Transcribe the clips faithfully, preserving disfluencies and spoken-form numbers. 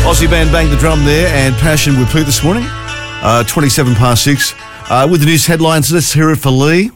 Aussie band Bang the Drum there and Passion with Pete this morning. Uh, twenty-seven past six. Uh, with the news headlines, let's hear it for Lee.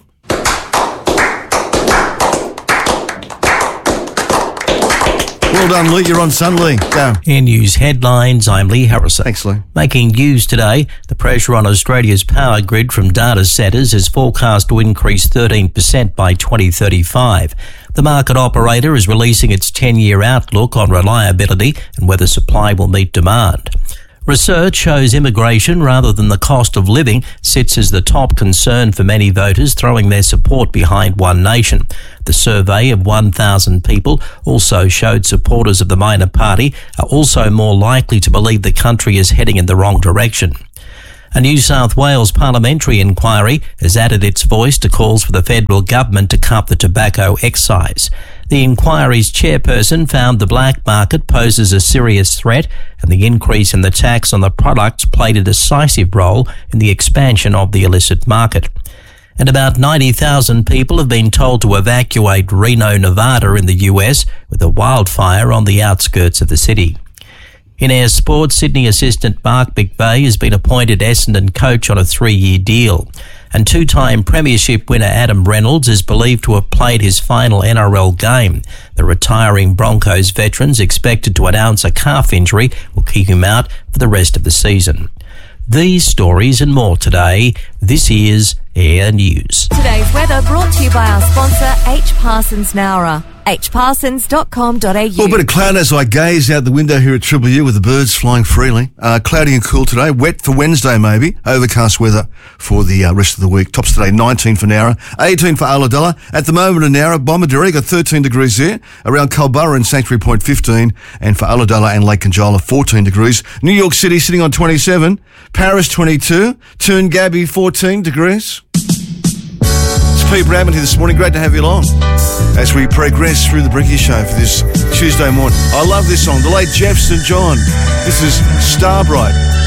Well done, Lee. You're on Sun, Lee. Go. In news headlines, I'm Lee Harrison. Thanks, Lee. Making news today, the pressure on Australia's power grid from data centres is forecast to increase thirteen percent by twenty thirty-five. The market operator is releasing its ten-year outlook on reliability and whether supply will meet demand. Research shows immigration rather than the cost of living sits as the top concern for many voters, throwing their support behind One Nation. The survey of one thousand people also showed supporters of the minor party are also more likely to believe the country is heading in the wrong direction. A New South Wales parliamentary inquiry has added its voice to calls for the federal government to cut the tobacco excise. The inquiry's chairperson found the black market poses a serious threat and the increase in the tax on the products played a decisive role in the expansion of the illicit market. And about ninety thousand people have been told to evacuate Reno, Nevada in the U S with a wildfire on the outskirts of the city. In air sports, Sydney assistant Mark McVeigh has been appointed Essendon coach on a three-year deal. And two-time premiership winner Adam Reynolds is believed to have played his final N R L game. The retiring Broncos veteran's expected to announce a calf injury will keep him out for the rest of the season. These stories and more today. This is Air News. Today's weather brought to you by our sponsor, H. Parsons Nowra. h parsons dot com dot a u. Well, a bit of cloud as I gaze out the window here at Triple U with the birds flying freely. Uh, cloudy and cool today. Wet for Wednesday, maybe. Overcast weather for the uh, rest of the week. Tops today, nineteen for Nowra, eighteen for Ulladulla. At the moment in Nowra, Bomaderry got thirteen degrees there. Around Culburra and Sanctuary Point, fifteen. And for Ulladulla and Lake Conjola, fourteen degrees. New York City sitting on twenty-seven. Paris, twenty-two. Toongabbie, fourteen degrees. It's Pete Bradman here this morning. Great to have you along as we progress through the Bricky Show for this Tuesday morning. I love this song. The late Jeff Saint John. This is Starbright.